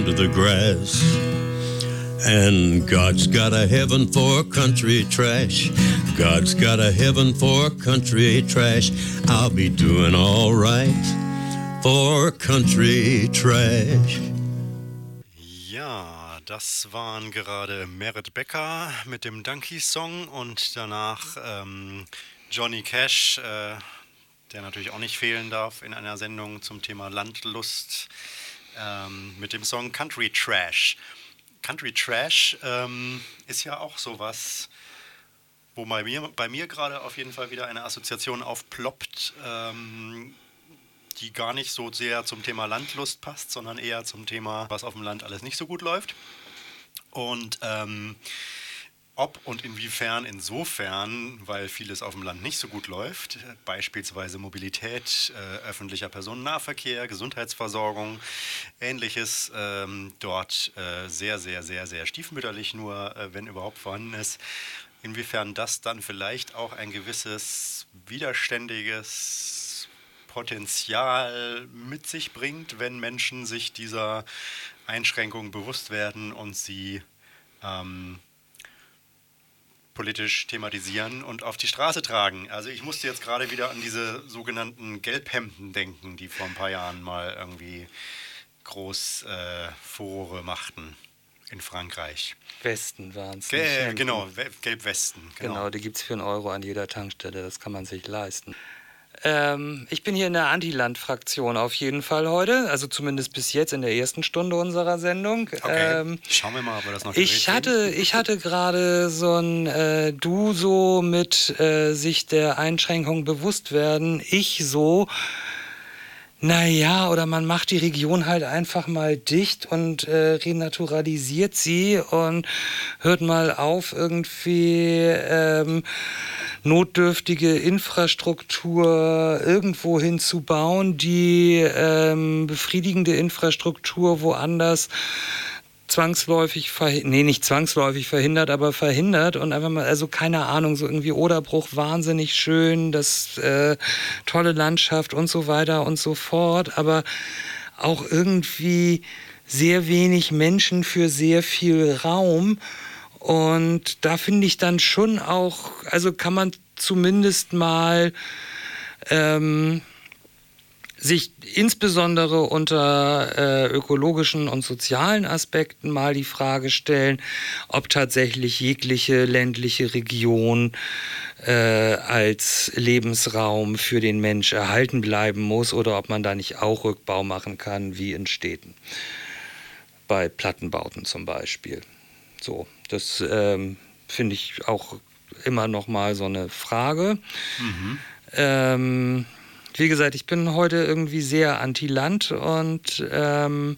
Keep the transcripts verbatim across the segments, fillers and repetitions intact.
to the grass. And God's got a heaven for country trash. God's got a heaven for country trash. I'll be doing all right for country trash. Ja, das waren gerade Merit Becker mit dem Donkey-Song und danach ähm, Johnny Cash, äh, der natürlich auch nicht fehlen darf in einer Sendung zum Thema Landlust, ähm, mit dem Song Country Trash. Country Trash ähm, ist ja auch sowas, wo bei mir, bei mir gerade auf jeden Fall wieder eine Assoziation aufploppt, ähm, die gar nicht so sehr zum Thema Landlust passt, sondern eher zum Thema, was auf dem Land alles nicht so gut läuft. Und ähm, ob und inwiefern insofern, weil vieles auf dem Land nicht so gut läuft, beispielsweise Mobilität, äh, öffentlicher Personennahverkehr, Gesundheitsversorgung, ähnliches, ähm, dort äh, sehr, sehr, sehr, sehr stiefmütterlich nur, äh, wenn überhaupt vorhanden ist, inwiefern das dann vielleicht auch ein gewisses widerständiges Potenzial mit sich bringt, wenn Menschen sich dieser Einschränkungen bewusst werden und sie ähm, politisch thematisieren und auf die Straße tragen. Also ich musste jetzt gerade wieder an diese sogenannten Gelbhemden denken, die vor ein paar Jahren mal irgendwie groß äh, Furore machten in Frankreich. Westen waren es. Ge- genau, Gelbwesten. Genau, Genau, die gibt es für einen Euro an jeder Tankstelle, das kann man sich leisten. Ähm, ich bin hier in der Anti-Land-Fraktion auf jeden Fall heute, also zumindest bis jetzt in der ersten Stunde unserer Sendung. Okay, Ähm, schauen wir mal, ob wir das noch ich gedreht hatte, ich hatte gerade so ein äh, Du so mit äh, sich der Einschränkung bewusst werden, ich so, naja, oder man macht die Region halt einfach mal dicht und äh, renaturalisiert sie und hört mal auf, irgendwie ähm, notdürftige Infrastruktur irgendwo hin zu bauen, die ähm, befriedigende Infrastruktur woanders zwangsläufig verhindert, nee, nicht zwangsläufig verhindert, aber verhindert und einfach mal, also keine Ahnung, so irgendwie Oderbruch wahnsinnig schön, das äh, tolle Landschaft und so weiter und so fort, aber auch irgendwie sehr wenig Menschen für sehr viel Raum und da finde ich dann schon auch, also kann man zumindest mal ähm, sich insbesondere unter äh, ökologischen und sozialen Aspekten mal die Frage stellen, ob tatsächlich jegliche ländliche Region äh, als Lebensraum für den Mensch erhalten bleiben muss oder ob man da nicht auch Rückbau machen kann, wie in Städten. Bei Plattenbauten zum Beispiel. So, das ähm, finde ich auch immer noch mal so eine Frage. Mhm. Ähm, Wie gesagt, ich bin heute irgendwie sehr anti-Land und ähm,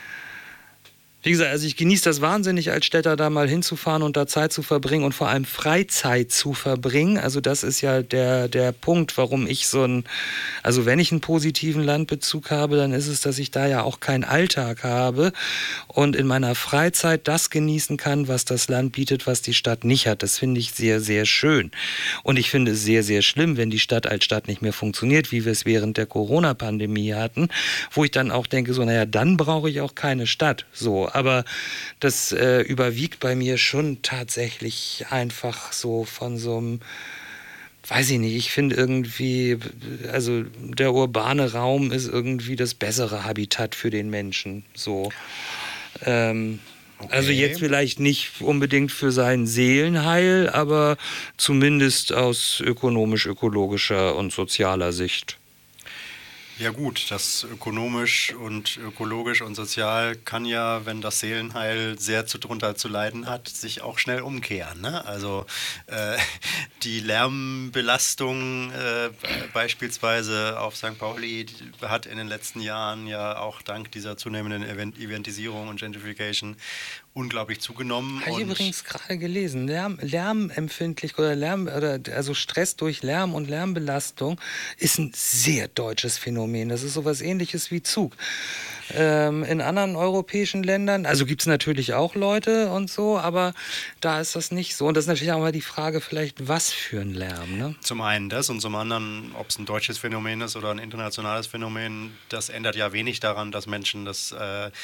wie gesagt, also ich genieße das wahnsinnig als Städter, da mal hinzufahren und da Zeit zu verbringen und vor allem Freizeit zu verbringen. Also das ist ja der, der Punkt, warum ich so ein, also wenn ich einen positiven Landbezug habe, dann ist es, dass ich da ja auch keinen Alltag habe und in meiner Freizeit das genießen kann, was das Land bietet, was die Stadt nicht hat. Das finde ich sehr, sehr schön. Und ich finde es sehr, sehr schlimm, wenn die Stadt als Stadt nicht mehr funktioniert, wie wir es während der Corona-Pandemie hatten, wo ich dann auch denke, so, naja, dann brauche ich auch keine Stadt. So, aber das äh, überwiegt bei mir schon tatsächlich einfach so von so einem, weiß ich nicht, ich finde irgendwie, also der urbane Raum ist irgendwie das bessere Habitat für den Menschen, so. Ähm, Okay. Also jetzt vielleicht nicht unbedingt für sein Seelenheil, aber zumindest aus ökonomisch-ökologischer und sozialer Sicht. Ja gut, das ökonomisch und ökologisch und sozial kann ja, wenn das Seelenheil sehr zu, drunter zu leiden hat, sich auch schnell umkehren. Ne? Also äh, die Lärmbelastung äh, beispielsweise auf Sankt Pauli hat in den letzten Jahren ja auch dank dieser zunehmenden Event Eventisierung und Gentrification unglaublich zugenommen. Habe ich und übrigens gerade gelesen. Lärm, Lärmempfindlich oder Lärm oder also Stress durch Lärm und Lärmbelastung ist ein sehr deutsches Phänomen. Das ist sowas Ähnliches wie Zug. Ähm, in anderen europäischen Ländern, also gibt es natürlich auch Leute und so, aber da ist das nicht so. Und das ist natürlich auch mal die Frage, vielleicht was für ein Lärm, ne? Zum einen das und zum anderen, ob es ein deutsches Phänomen ist oder ein internationales Phänomen, das ändert ja wenig daran, dass Menschen das äh,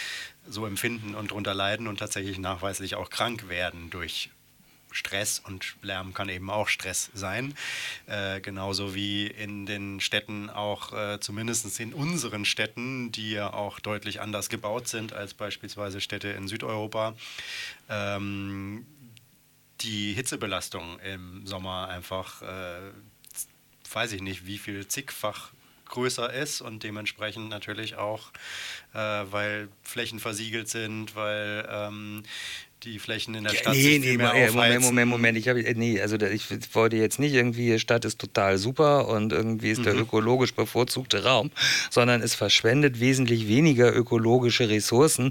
so empfinden und darunter leiden und tatsächlich nachweislich auch krank werden durch Stress, und Lärm kann eben auch Stress sein. Äh, genauso wie in den Städten auch, äh, zumindest in unseren Städten, die ja auch deutlich anders gebaut sind als beispielsweise Städte in Südeuropa, ähm, die Hitzebelastung im Sommer einfach, äh, weiß ich nicht, wie viel zigfach größer ist und dementsprechend natürlich auch, äh, weil Flächen versiegelt sind, weil ähm, die Flächen in der Ja, Stadt nee, sich nee, viel mehr Moment, aufheizen. Moment, Moment. Ich, hab, nee, also da- ich wollte jetzt nicht irgendwie, die Stadt ist total super und irgendwie ist der Mhm. ökologisch bevorzugte Raum, sondern es verschwendet wesentlich weniger ökologische Ressourcen,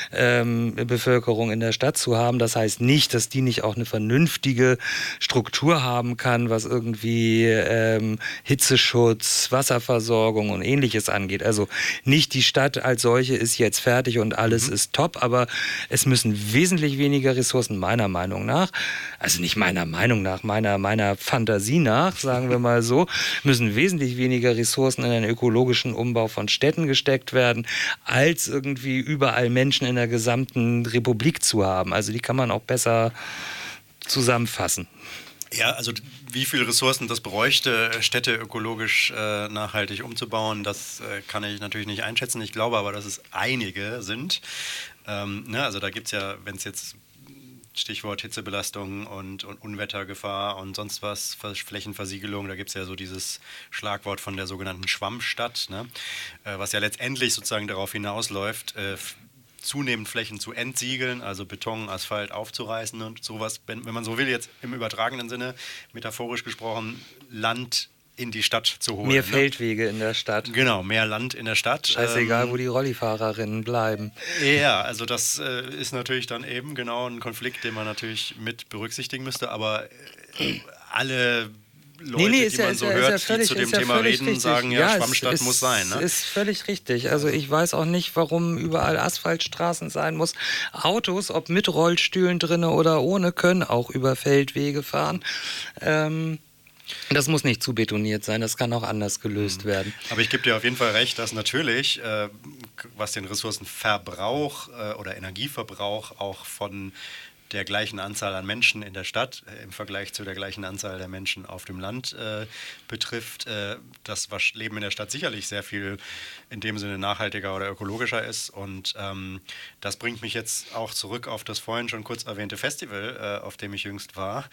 ähm, Bevölkerung in der Stadt zu haben. Das heißt nicht, dass die nicht auch eine vernünftige Struktur haben kann, was irgendwie ähm, Hitzeschutz, Wasserversorgung und ähnliches angeht. Also nicht die Stadt als solche ist jetzt fertig und alles Mhm. ist top, aber es müssen wesentlich weniger Ressourcen meiner Meinung nach, also nicht meiner Meinung nach, meiner, meiner Fantasie nach, sagen wir mal so, müssen wesentlich weniger Ressourcen in den ökologischen Umbau von Städten gesteckt werden, als irgendwie überall Menschen in der gesamten Republik zu haben. Also die kann man auch besser zusammenfassen. Ja, also d- wie viele Ressourcen das bräuchte, Städte ökologisch äh, nachhaltig umzubauen, das äh, kann ich natürlich nicht einschätzen. Ich glaube aber, dass es einige sind. Ähm, ne, also da gibt es ja, wenn es jetzt Stichwort Hitzebelastung und, und Unwettergefahr und sonst was, Ver- Flächenversiegelung, da gibt es ja so dieses Schlagwort von der sogenannten Schwammstadt, ne? äh, was ja letztendlich sozusagen darauf hinausläuft, äh, f- zunehmend Flächen zu entsiegeln, also Beton, Asphalt aufzureißen und sowas, wenn, wenn man so will, jetzt im übertragenen Sinne, metaphorisch gesprochen, Land in die Stadt zu holen. Mehr Ne? Feldwege in der Stadt. Genau, mehr Land in der Stadt. Scheißegal, ähm, wo die Rollifahrerinnen bleiben. ja, also das äh, ist natürlich dann eben genau ein Konflikt, den man natürlich mit berücksichtigen müsste, aber äh, alle Leute, Nee, nee, die ist ja, man ist so ja, ist hört, ja die völlig, zu dem ist ja Thema völlig reden, richtig. sagen ja, Ja, es Schwammstadt ist, muss sein. Ne? ist völlig richtig. Also ich weiß auch nicht, warum überall Asphaltstraßen sein muss. Autos, ob mit Rollstühlen drinne oder ohne, können auch über Feldwege fahren. Ähm, das muss nicht zu betoniert sein, das kann auch anders gelöst werden. Aber ich gebe dir auf jeden Fall recht, dass natürlich, äh, was den Ressourcenverbrauch äh, oder Energieverbrauch auch von der gleichen Anzahl an Menschen in der Stadt äh, im Vergleich zu der gleichen Anzahl der Menschen auf dem Land äh, betrifft, äh, das Leben in der Stadt sicherlich sehr viel in dem Sinne nachhaltiger oder ökologischer ist. Und ähm, das bringt mich jetzt auch zurück auf das vorhin schon kurz erwähnte Festival, äh, auf dem ich jüngst war.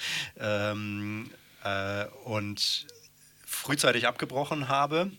Ähm, äh, und frühzeitig abgebrochen habe.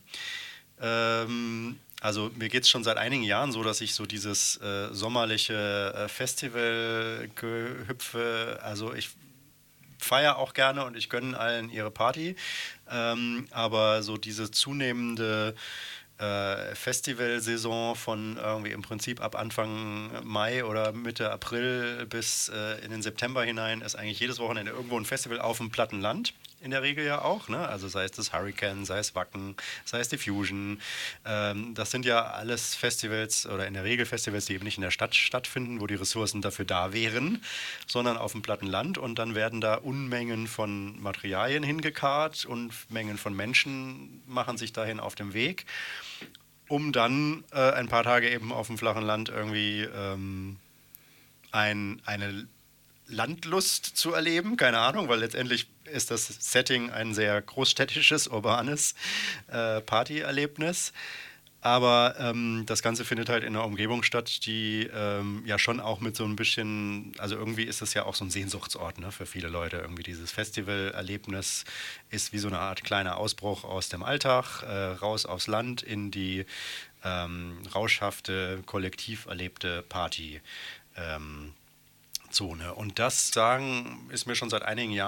Ähm, also mir geht es schon seit einigen Jahren so, dass ich so dieses äh, sommerliche äh, Festivalgehüpfe, also ich feiere auch gerne und ich gönne allen ihre Party, ähm, aber so diese zunehmende äh, Festivalsaison von irgendwie im Prinzip ab Anfang Mai oder Mitte April bis äh, in den September hinein ist eigentlich jedes Wochenende irgendwo ein Festival auf dem platten Land. In der Regel ja auch, ne? Also sei es das Hurricane, sei es Wacken, sei es Diffusion. Ähm, das sind ja alles Festivals oder in der Regel Festivals, die eben nicht in der Stadt stattfinden, wo die Ressourcen dafür da wären, sondern auf dem platten Land. Und dann werden da Unmengen von Materialien hingekarrt und Mengen von Menschen machen sich dahin auf dem Weg, um dann äh, ein paar Tage eben auf dem flachen Land irgendwie ähm, ein, eine Landlust zu erleben, keine Ahnung, weil letztendlich ist das Setting ein sehr großstädtisches, urbanes äh, Partyerlebnis. Aber ähm, das Ganze findet halt in einer Umgebung statt, die ähm, ja schon auch mit so ein bisschen, also irgendwie ist das ja auch so ein Sehnsuchtsort, ne, für viele Leute. Irgendwie dieses Festivalerlebnis ist wie so eine Art kleiner Ausbruch aus dem Alltag, äh, raus aufs Land in die ähm, rauschhafte, kollektiv erlebte Party. Ähm, Zone. Und das sagen ist mir schon seit einigen Jahren